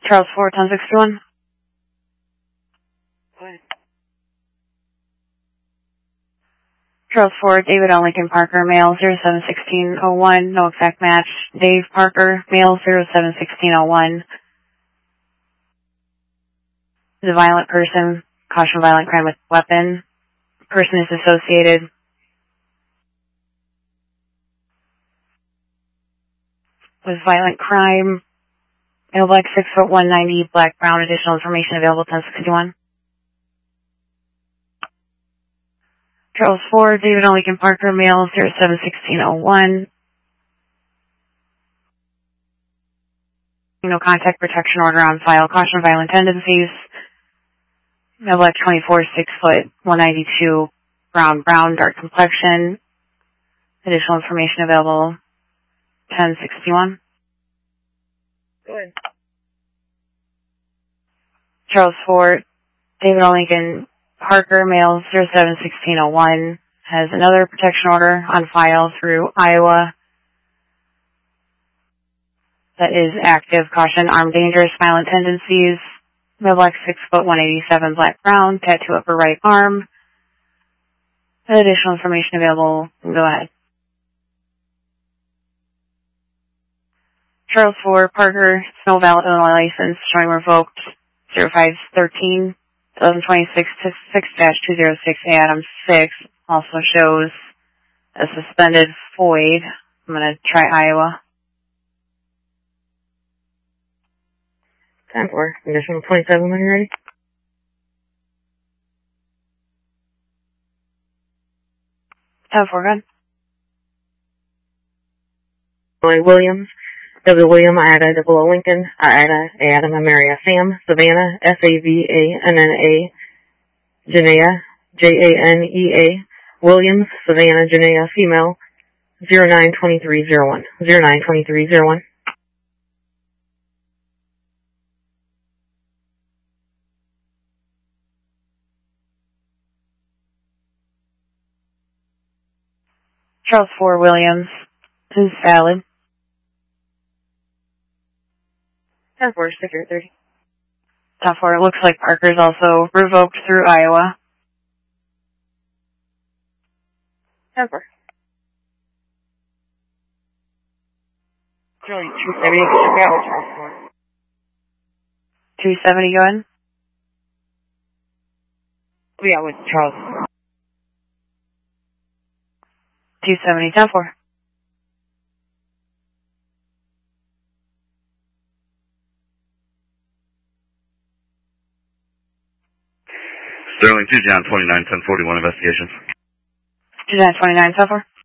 Charles Ford, 1061. Go ahead. Charles Ford, David L. Lincoln Parker, male, 071601, no exact match. Dave Parker, male, 071601. Is a violent person. Caution violent crime with weapon. Person is associated with violent crime. Male black, 6', 190, black, brown. Additional information available, 1061. Charles Ford, David L. Lincoln Parker, male, 071601. No contact protection order on file. Caution violent tendencies. Male black, 24, 6', 192, brown, dark complexion. Additional information available, 1061. Go ahead. Charles Ford, David L. Lincoln Parker, male, 071601, has another protection order on file through Iowa that is active. Caution, armed, dangerous, violent tendencies. Male black, 6', 187, black, brown, tattoo upper right arm. Additional information available. Go ahead. Charles Ford, Parker, no valid Illinois license, showing revoked, 0513, 2026 to 6-206 Adam 6, also shows a suspended void. I'm going to try Iowa. 10-4, conditional 27 when you're ready. 10-4, good. Illinois Williams, W. William, Ida, double O Lincoln, Ida, Adam, Maria, Sam, Savannah, Savannah, Janea, Janea, Williams, Savannah, Janea, female, 092301, 092301. Charles Ford Williams is valid. 10-4, sticker at 30. 10-4, it looks like Parker's also revoked through Iowa. 10-4. Charlie, 270, check out Charles Ford. 270, go ahead. Yeah, with Charles. 270, 10-4. Sterling, 2 John 29, 1041 investigation. 2 John 29, 10-4.